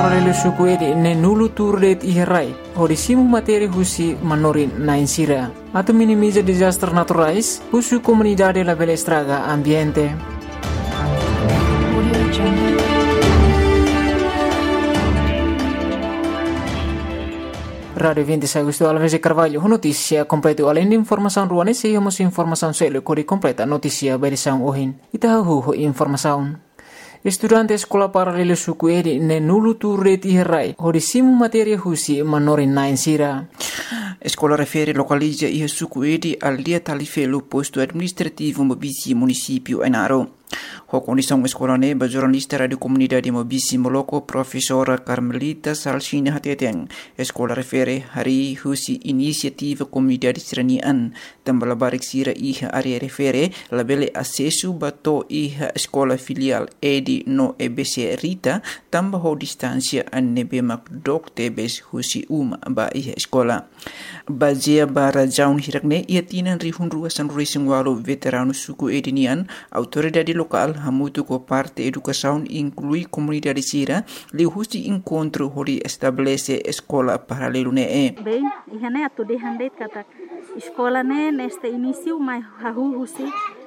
Paralelo suku edi ne nulu turdet iherai, hodisimu materi husi manorin na insira. Atau minimiza disaster naturais, husu comunidade la bela estraga ambiente. Radio 26 Agosto Alves Carvalho, notícia completa além de informação ruane, seguimos informação selo kodi completa notícia berisão ohin. Itahu informação. Estudante escola paralelo suku edi ne nulu turret iherai, hodisimu materia husi manorin na insira. Escola refere localiza e suku edi al dia talifelo posto administrativo Mobisi município Ainaro. A condição escola neba jornalista radio comunidade Mobisi Moloko professora Carmelita Salsina Hateteng. Escola refere hari husi inisiativa comunidade seranian tambah barik sira iha area refere labele acesso bato iha escola filial edi no EBC Rita tambah ho distância anebe makdok tebes husi ba iha escola. Bazia bara jaun hirakne ia tinan rihun ruasan racing walu veterano suku edinian autoridade local hamutu ko parte educação inclui comunidade sira li husi encontro hori estabelece escola paralelo ne bem ihane atu de handet kata escola ne neste início mai hahu husi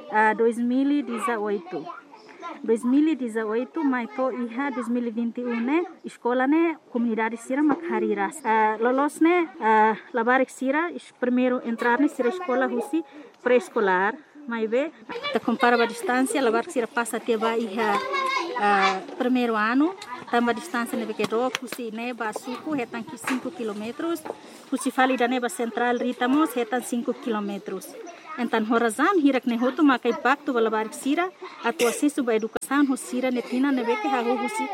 2018 mai to iha 2021 ne escola ne comunidade sira makhariras lolos ne labarik sira primeiro entrar ne sira escola husi pré-escolar mai be te compara a distância labarik sira passa até ba iha primeiro ano tamba distância ne que do husi ne ba suku hetan 5 km husi fali da ne ba central ritamos hetan 5 km. Então, horazan hirak ne hotu makai bakto balabarik sira atu acesso ba educação hosira netina nebe que hahu husi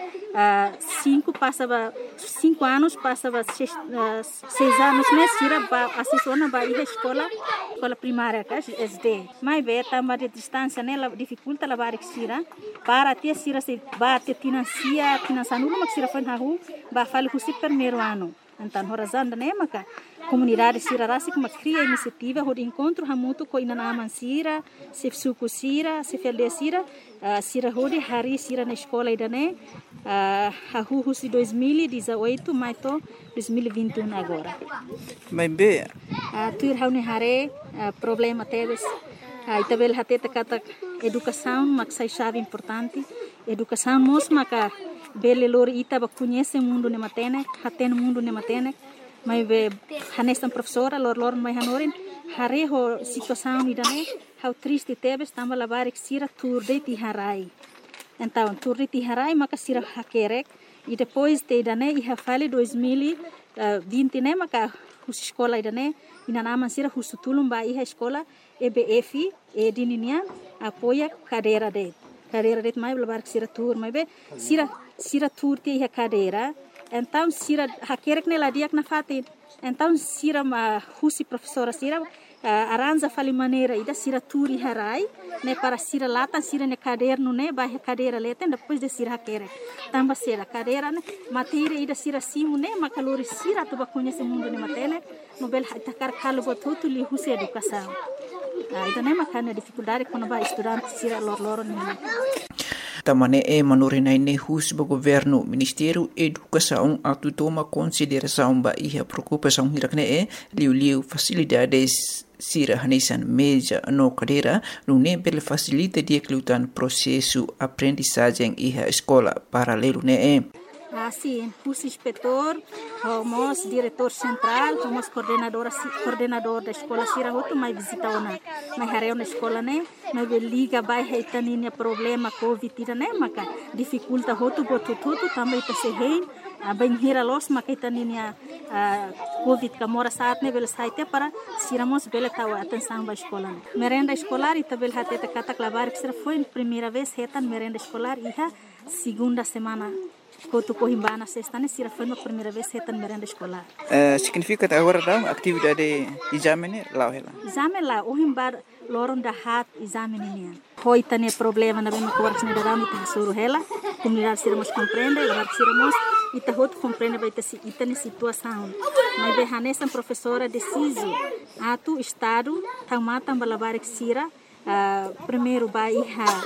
5 anos passava 6 anos ne sira ba acesso na ba escola primária ka SD mai be tamba de distância ne dificulta labarik sira para ter sira se ba te financia nulo mak sira fan hahu ba fali husi primeiro ano. Então, horazan da ne maka comunidade sira rasi que cria iniciativa de encontro hamutu ko inanaman sira se suku sira se felde sira sira hodi hari sira na escola idane hahu husi 2018 mai to 2021 agora mai be tuir haune hare problema teves itabel hateta kata educação mak sai chave importante educação mos maka bele lori ita ba conhece mundo ne matene haten mundo ne matene mai be hanestan professora lor mai hanorin hare ho situação idane how triste tebes tamba labarik sira turde ti harai então turde ti harai maka sira hakerek e depois te idane iha fale 2020 ne maka hus escola idane inanama sira husutulum ba iha escola EBF edininia apoia cadeira de mai labarik sira tur mai be sira tur ti iha cadeira. Então, sira hakerek ne ladiak na fatin. Então, sira husi professora sira aranja fali maneira ida sira turi harai ne para sira latan sira ne caderno ne ba cadeira leten depois de sira hakerek. Tamba sira cadeira ne matéria ida sira simu ne makalori sira tu ba conhece mundo ne matene no bel takar kalo botutu li husi educação. Ida ne makana dificuldade quando ba estudante sira lor ne. Tamane manurinai ne hus ba governo Ministério Educação atu toma consideração ba iha preocupação hirakne liu facilidades sira hanesan meja no cadeira no nebel facilita dia kelutan processo aprendizagem iha escola paralelo ne Sim, curso inspetor, somos diretor central, somos coordenador da escola sira hotu mai visita ona mai hareu na escola ne mai liga bai heitaninia problema covid ne maka dificulta hotu botu tutu também ta se hein bem hira los maka heitaninia covid kamora saat ne bel saite para siramos bela tawa atenção ba escola ne merenda escolar e tabel hateta kata klabar que sira foi primeira vez hetan merenda escolar iha segunda semana Kotu Cohimbana sexta ne sira foi a primeira vez hetan merenda escolar. Significa agora da atividade exame lá ela. Exame lá o himbar loron da hat exame nian. Hoi tane problema na bem com a ne da mita suru ela. Comunidade siramos compreende, lá siramos ita hot compreende vai ter itane situação. Mas be hanesa professora deciso atu estado tamata balabarik sira primeiro ba iha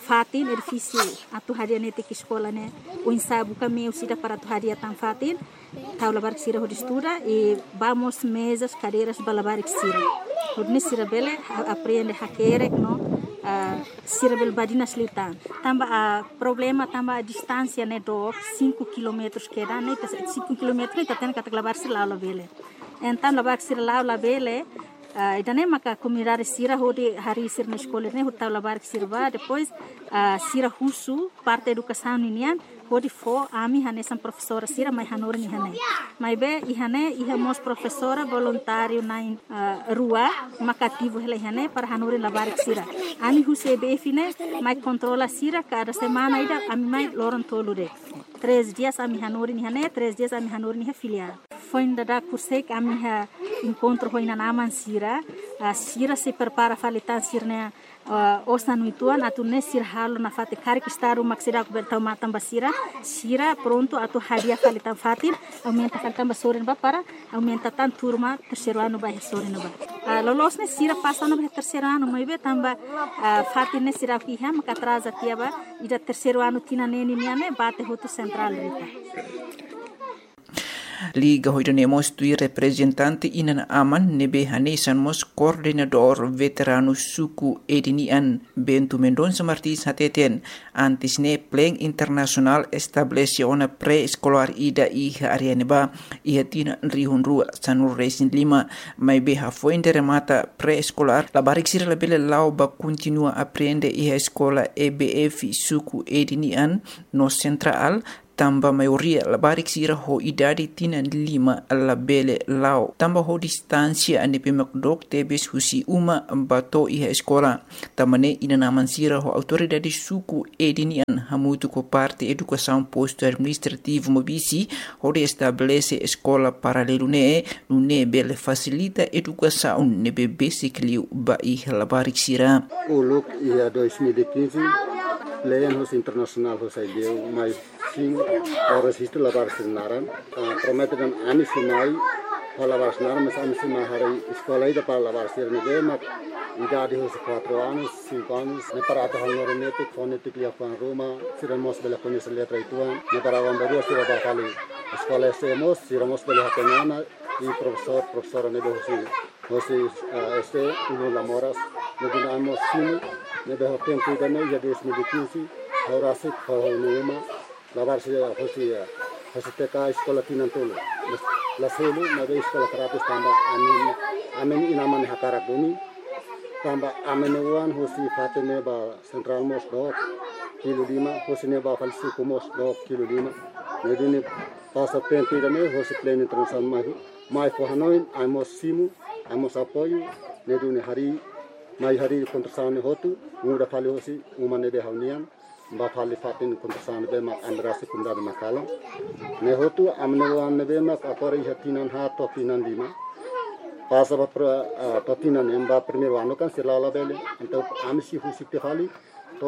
fatin edifício atu hadia nete que escola né o ensaio caminho sida para atu hadia tan fatin taula bar sira hod estuda e vamos mesas cadeiras balabar sira hodne sira bele aprende hakere no sira bel badina slitan tamba a problema tamba a distância né do 5 km que dá né 5 km tá tendo que lavar sira la bele então lavar sira la bele idane maka comunidade sira hodi hari sir na escola né hotel labar sirva depois sira husu parte educação nian hodi fo ami hane sam professora sira mai hanor ni hane mai be ihane ihamos professora voluntário na rua makativo hele hane para hanor labar sira ami huse be fine mai controla sira cada semana ida ami mai loron tolude 3 dias ami hanor ni hane 3 dias ami hanor ni filial foi ainda cursei que a minha encontro foi na naman sira sira se prepara falitan sirne osa nuituan atu ne sir halo na fate kari que estar uma que bertau matam basira sira pronto atu hadia falitan fatin aumenta falitan basorin ba para aumenta tan turma terceiro ano ba sorin ba lolos ne sira passa no terceiro ano mai be tamba fatin ne sira ki ha maka atrasa tiaba ida terceiro ano tina neni niane bate hoto central rita Liga hoidanemos tui representante inan aman nebe hanesan mos coordenador veterano suku edinian Bento Mendonça Martins hateten antes ne pleng internasional establece ona pre-escolar ida iha arianeba iha tina rihun rua sanur resin lima mai beha fuente remata pre-escolar la barik sira la bele lau ba continua aprende iha escola EBF suku edinian no central tamba maioria la barik sira ho idadi tina lima la bele lao tamba ho distancia ane pemakdok tebes husi uma bato iha escola tamane ina naman sira ho autoridade suku edinian hamutu ko parte educação posto administrativo mobisi ho de estabelece escola paralelo ne bele facilita educação ne basic liu ba iha la barik sira uluk ia 2015 Leyenhos internasional deu mais sim o registro lavar sinaran prometem ani sinai lavar sinaran mas ani sinai hari escola ida para lavar sirne mak idade hos 4 anos 5 anos ne para ata hanor nete fonetic lia pan Roma siramos bela conhecer letra ituan ne para vambaru sira ba kali escola siramos bela hapenana e professor ne do hosi este uno lamoras ne dinamos sim ne do tempo ida ne ya 2015 ahora se uma lavar hosi teka escola tinantolo la selu na de escola terapis tamba amen inaman hakara bumi tamba amenuan hosi fatene ba central mos do kilo 5 hosi ne ba falsi kumos do kilo 5 ne dini pasa tempo ida ne hosi pleno internacional mai fo hanoi amos simu amos apoio ne dini mai hari kontrasane hotu muda fali hosi umane de haunian ba fali fatin kontrasane be ma andrasi kunda de makalo ne hotu amnewan ne be ma akori hatinan ha to tinan lima pasa ba to tinan emba primeiro ano kan sirala bele então amsi husi te fali to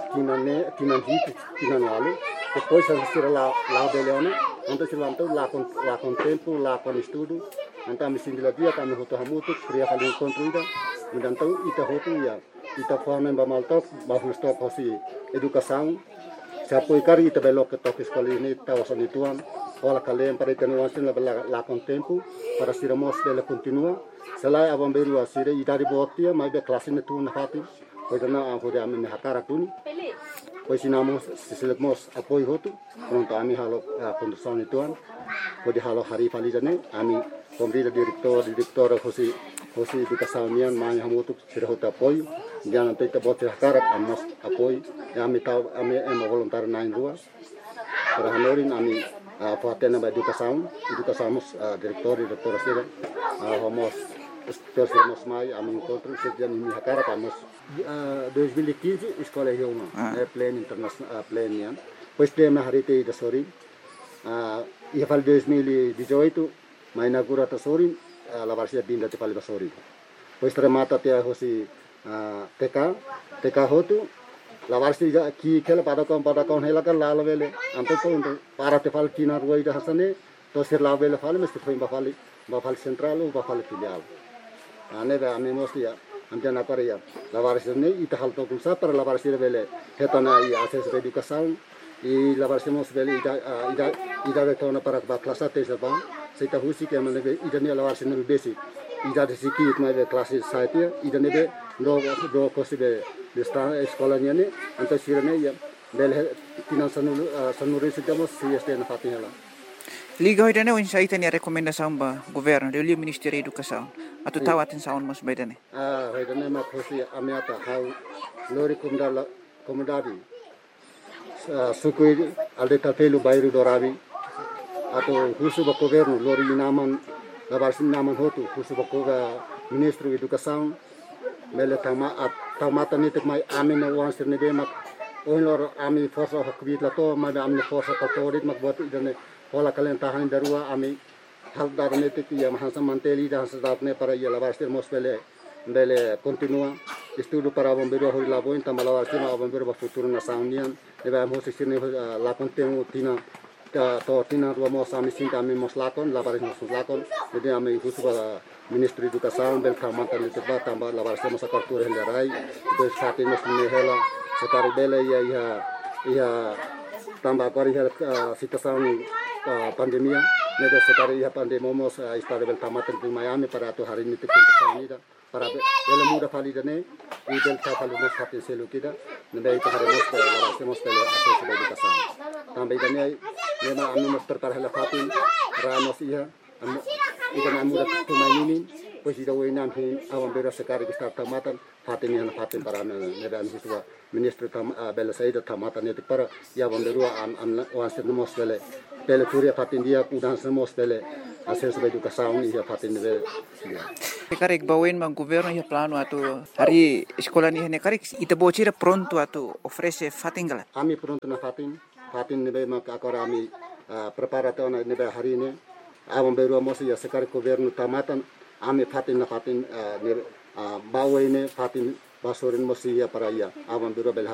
tinan wale depois a sirala la bele ano então silanto la con tempo la con estudo então me sindila dia kami hotu hamutu kriya fali kontrida então ita hotu ya ita forma ba maltok ba stop hosi educação se apoiar ita belo que toque escola ini tawasan ituan wala kalian para tenuan sin la con tempo para siramos bela continua selai abamberu asire idari botia mai be classe ne tu na fati pois na hode amen hakara kuni pois sinamos siselemos apoio hotu pronto ami halo condução ituan hode halo hari falidane ami kombrida direktor hosi educação nian mai hamutu sira hota apoio jangan nanti kita buat sekarang amos apoio ami tahu ami voluntário na rua para hanorin ami fatena ba educação diretor sira homos terus mai ami encontro sejak ini sekarang amos 2015 escola Hioma plan internasional plan nian pois tema hari te da sori ia fal 2018 mai inaugura ta sori la varsia binda te fal ba sori pois remata te hosi TK hotu la varsi ki khela pada kon hela kan la vele anto to para te fal kina ruai da hasane to sir la vele fal mes foi ba fal central ba fal filial ane ba ame mos ya amjan apa ya lawaris ne ita hal to kulsa para lawaris bele hetana I akses educação e lawaris mos bele ida betona para klasa te saba seita husi ke mane ida ne lawaris ne besi ida de siki itma be klasi saite ida ne be do kosibe de sta eskolanya ne anta sirene ya bele tinan sanuri sitamos si este na fatihela Liga hoidane o insaita ni rekomendasaun ba governo de Rio Ministério da Educação. Atu tawatin saun mas baidane. Hoidane ma kosi amiata hau lori komodadi sukui alde tapelu bairu dorabi atau husu ba governo lori naman labarsin naman hotu husu ba ministro educação mele tamata ni tek mai amin wan sirne be mak onlor ami forsa hakbit lato ma amne forsa katorit mak bot idane Pola kalian tahan darua ami hal darane te ya mahasa manteli dah sedapne para ya lawarstir mospele bele continua estudo para bombeiro hori labo inta malawarstir ma bombeiro ba futuro na saunian neba mo sisine la contenu tina to tina ro mo sami sinta ami mos lakon lawaris mos lakon jadi ami husu ba ministri educação bel kamanta ni teba tamba lawarstir mos akartur hendarai des fatin mos hela sekari bele ya tamba kori situação pandemia neda sekali ya pandemomos istade bel tamaten di Miami para tu hari ini tikun sanida para bel muda validane i bel tafalu nos hatin selu kita neda itu hari mos hacemos tele akses educação também dane nema anu mos prepara hela fatin ramos ia ida muda tumainin pues ida wenam hin awam bera sekali kita tamatan fatin yang fatin para neda siswa ministro bel saida tamatan itu para ya bomberua am wanser mos bele pele turia fatin dia udan semos pele akses educação ia fatin de Karek bawen mang governo ia plano atu hari sekolah ni hene karek ita bocira pronto atu ofrece fatingala ami pronto na fatin nebe mak akora ami preparato na nebe hari ini awam beru mos ia sekar governo tamatan ami fatin na fatin bawen fatin basorin mos ia para ia awam beru bel